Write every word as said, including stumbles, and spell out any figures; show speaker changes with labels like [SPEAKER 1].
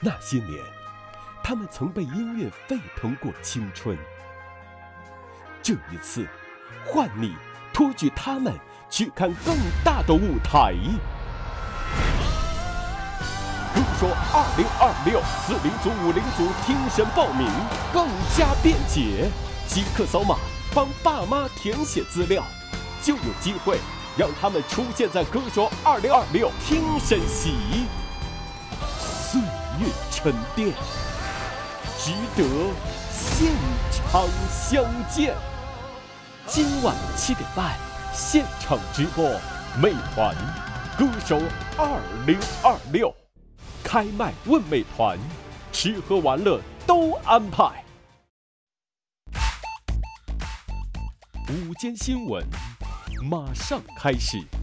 [SPEAKER 1] 那些年，他们曾被音乐沸腾过青春。这一次，换你托举他们去看更大的舞台。歌说二零二六四零组、五零组听审报名更加便捷，即刻扫码帮爸妈填写资料，就有机会让他们出现在歌说二零二六听审席。岁月沉淀，值得现场相见。今晚七点半现场直播，美团歌手二零二六开麦问美团，吃喝玩乐都安排。午间新闻马上开始。